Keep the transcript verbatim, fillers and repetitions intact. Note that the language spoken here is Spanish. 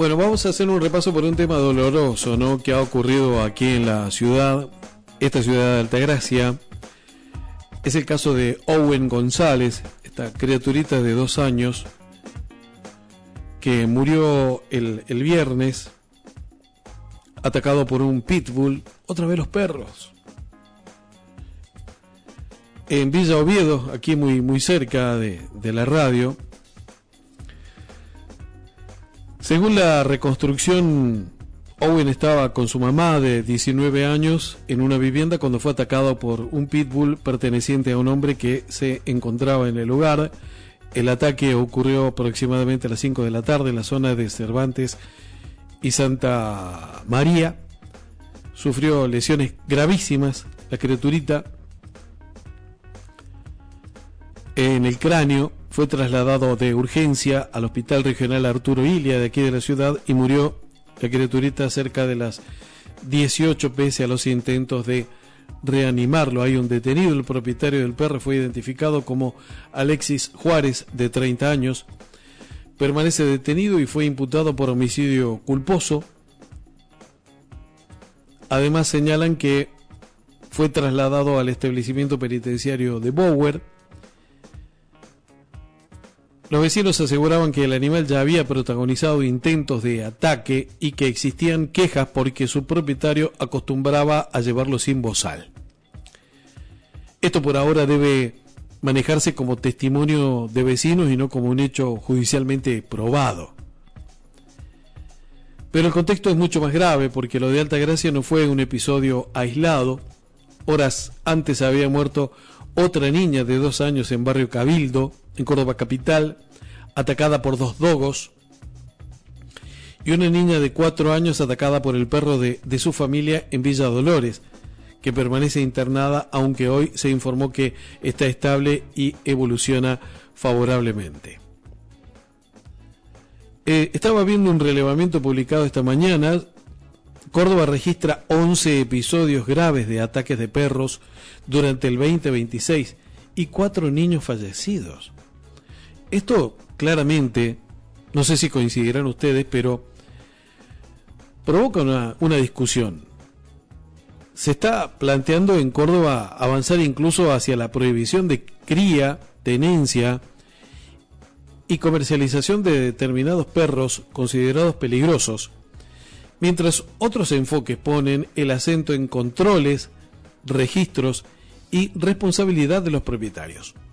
Bueno, vamos a hacer un repaso por un tema doloroso, ¿no?, que ha ocurrido aquí en la ciudad, esta ciudad de Altagracia. Es el caso de Owen González, esta criaturita de dos años que murió el, el viernes atacado por un pitbull. Otra vez los perros. En Villa Oviedo, aquí muy, muy cerca de, de la radio. Según la reconstrucción, Owen estaba con su mamá de diecinueve años en una vivienda cuando fue atacado por un pitbull perteneciente a un hombre que se encontraba en el lugar. El ataque ocurrió aproximadamente a las cinco de la tarde en la zona de Cervantes y Santa María. Sufrió lesiones gravísimas la criaturita en el cráneo. Fue trasladado de urgencia al Hospital Regional Arturo Illia de aquí de la ciudad y murió la criaturita cerca de las dieciocho pese a los intentos de reanimarlo. Hay un detenido. El propietario del perro fue identificado como Alexis Juárez, de treinta años. Permanece detenido y fue imputado por homicidio culposo. Además señalan que fue trasladado al establecimiento penitenciario de Bower. Los vecinos aseguraban que el animal ya había protagonizado intentos de ataque y que existían quejas porque su propietario acostumbraba a llevarlo sin bozal. Esto por ahora debe manejarse como testimonio de vecinos y no como un hecho judicialmente probado. Pero el contexto es mucho más grave porque lo de Altagracia no fue un episodio aislado. Horas antes había muerto otra niña de dos años en Barrio Cabildo, en Córdoba capital, atacada por dos dogos, y una niña de cuatro años atacada por el perro de, de su familia en Villa Dolores, que permanece internada, aunque hoy se informó que está estable y evoluciona favorablemente. Eh, estaba viendo un relevamiento publicado esta mañana. Córdoba registra once episodios graves de ataques de perros durante el veinte veintiséis y cuatro niños fallecidos. Esto claramente, no sé si coincidirán ustedes, pero provoca una, una discusión. Se está planteando en Córdoba avanzar incluso hacia la prohibición de cría, tenencia y comercialización de determinados perros considerados peligrosos, mientras otros enfoques ponen el acento en controles, registros y responsabilidad de los propietarios.